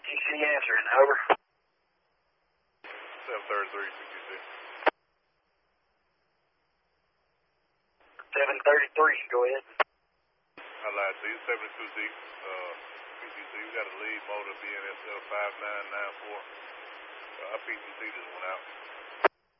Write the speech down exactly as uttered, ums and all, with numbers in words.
T C answering, over. seven thirty-three, C Q C. seven thirty-three, go ahead. I lied to you, seventy-two D, uh, C Q C, you got a lead motor B N S L five nine nine four. Uh, our P T C just went out.